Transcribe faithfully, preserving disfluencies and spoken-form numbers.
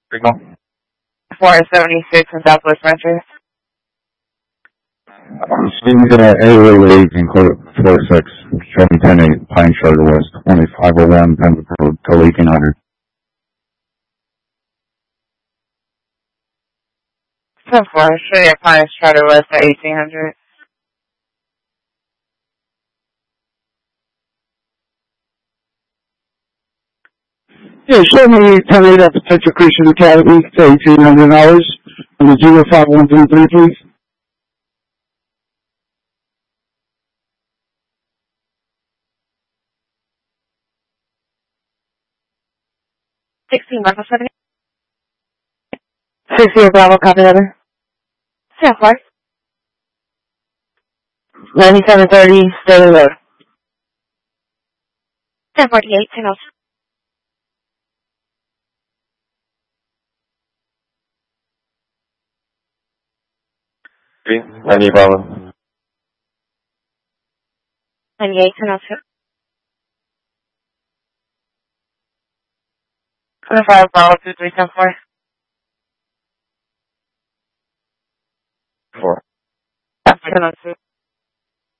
Signal. four seventy-six in Southwest Rancher. Student uh, A eight in code four six, show me ten eight, Pine Charter West, twenty-five oh one, Pembroke Road, till eighteen hundred. ten four, show your Pine Charter West at eighteen hundred. Yeah, show me ten eight at Potential Christian Academy to eighteen hundred dollars on the zero five one three three, please. sixteen Bravo seventy. sixteen Bravo, copy letter. ten four. ninety-seven thirty, Sterling Road. ten forty-eight, ten oh two. Three, ninety Bravo. ninety-eight, ten oh two. twenty-five Bravo, two three ten four. Four. ten oh two.